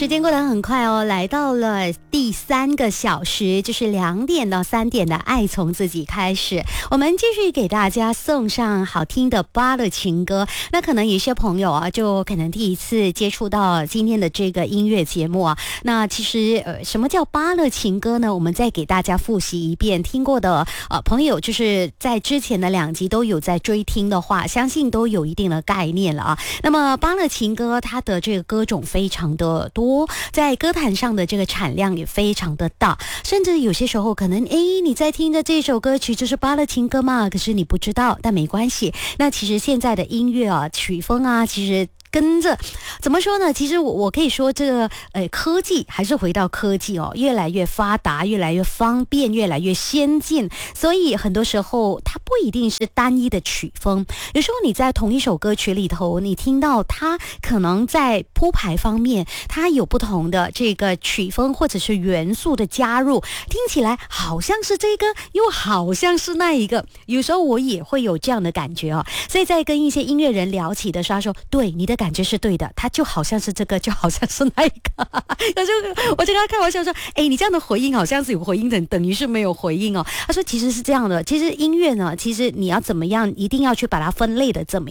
时间过得很快哦，来到了第3个小时，就是2点到3点的爱从自己开始。我们继续给大家送上好听的芭乐情歌。那可能有些朋友啊，就可能第一次接触到今天的这个音乐节目啊。那其实什么叫芭乐情歌呢？我们再给大家复习一遍，听过的朋友就是在之前的2集都有在追听的话，相信都有一定的概念了啊。那么芭乐情歌它的这个歌种非常的多，在歌坛上的这个产量也非常的大，甚至有些时候可能你在听的这首歌曲就是芭乐情歌嘛，可是你不知道，但没关系。那其实现在的音乐啊，曲风啊，其实跟着怎么说呢？其实我可以说这个科技还是回到科技哦，越来越发达，越来越方便，越来越先进，所以很多时候它不一定是单一的曲风。有时候你在同一首歌曲里头，你听到它可能在铺排方面，它有不同的这个曲风或者是元素的加入，听起来好像是这个，又好像是那一个。有时候我也会有这样的感觉哦，所以在跟一些音乐人聊起的时候，他说：“对，你的感觉是对的，他就好像是这个，就好像是那一个。”我就跟他开玩笑说：“你这样的回应好像是有回应等于是没有回应哦。”他说：“其实是这样的，其实音乐呢，其实你要怎么样，一定要去把它分类的怎么